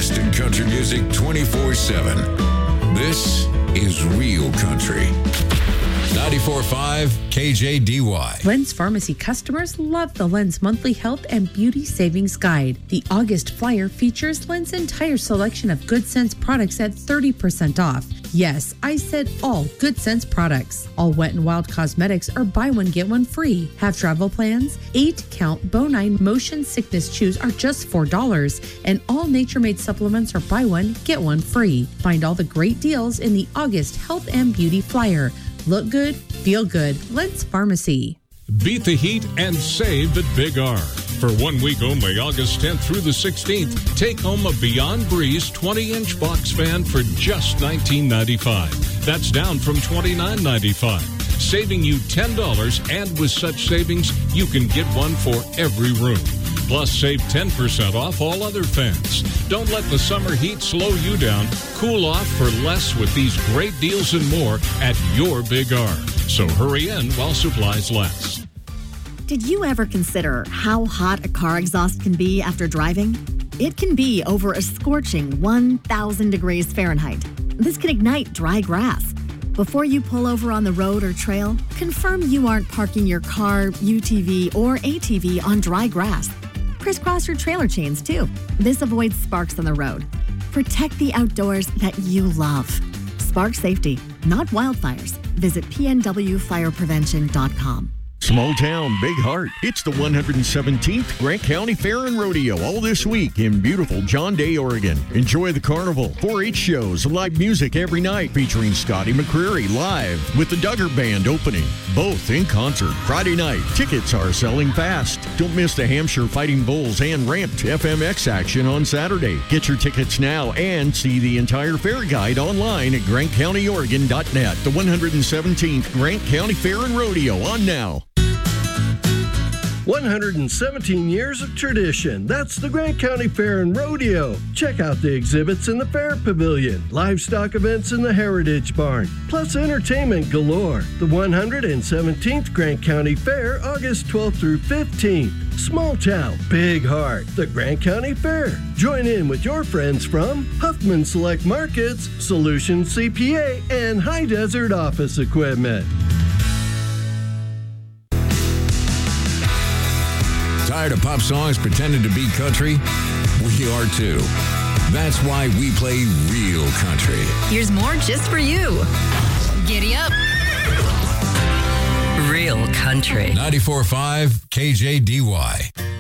best in country music 24/7. This is Real Country. 94.5 KJDY. Lens Pharmacy customers love the Lens Monthly Health and Beauty Savings Guide. The August flyer features Lens' entire selection of Good Sense products at 30% off. Yes, I said all Good Sense products. All Wet n Wild cosmetics are buy one, get one free. Have travel plans? 8-count Bonine Motion Sickness Chews are just $4. And all Nature Made supplements are buy one, get one free. Find all the great deals in the August Health and Beauty flyer. Look good, feel good. Lens Pharmacy. Beat the heat and save at Big R. For 1 week only, August 10th through the 16th, take home a Beyond Breeze 20-inch box fan for just $19.95. That's down from $29.95, saving you $10, and with such savings, you can get one for every room. Plus, save 10% off all other fans. Don't let the summer heat slow you down. Cool off for less with these great deals and more at your Big R. So hurry in while supplies last. Did you ever consider how hot a car exhaust can be after driving? It can be over a scorching 1,000 degrees Fahrenheit. This can ignite dry grass. Before you pull over on the road or trail, confirm you aren't parking your car, UTV, or ATV on dry grass. Crisscross your trailer chains, too. This avoids sparks on the road. Protect the outdoors that you love. Spark safety, not wildfires. Visit pnwfireprevention.com. Small town, big heart. It's the 117th Grant County Fair and Rodeo all this week in beautiful John Day, Oregon. Enjoy the carnival, 4-H shows, live music every night featuring Scotty McCreery live with the Duggar Band opening, both in concert Friday night. Tickets are selling fast. Don't miss the Hampshire Fighting Bulls and Ramped FMX action on Saturday. Get your tickets now and see the entire fair guide online at GrantCountyOregon.net. The 117th Grant County Fair and Rodeo on now. 117 years of tradition. That's the Grant County Fair and Rodeo. Check out the exhibits in the Fair Pavilion, livestock events in the Heritage Barn, plus entertainment galore. The 117th Grant County Fair, August 12th through 15th. Small town, big heart. The Grant County Fair. Join in with your friends from Huffman Select Markets, Solution CPA, and High Desert Office Equipment. Tired of pop songs pretending to be country? We are too. That's why we play Real Country. Here's more just for you. Giddy up. Real Country. 94.5 KJDY.